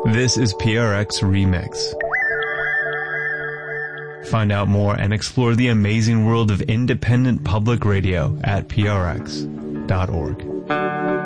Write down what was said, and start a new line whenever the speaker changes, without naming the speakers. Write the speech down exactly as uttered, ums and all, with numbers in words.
This is P R X Remix. Find out more and explore the amazing world of independent public radio at P R X dot org.